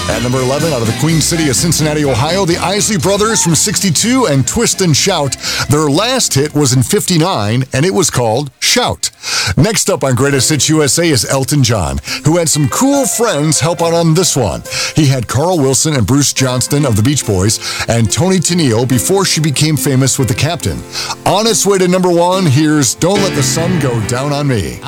At number 11, out of the Queen City of Cincinnati, Ohio, the Isley Brothers from 62 and Twist and Shout. Their last hit was in 59, and it was called Shout. Next up on Greatest Hits USA is Elton John, who had some cool friends help out on this one. He had Carl Wilson and Bruce Johnston of the Beach Boys and Tony Tenille before she became famous with The Captain. On its way to number 1, here's Don't Let the Sun Go Down on Me.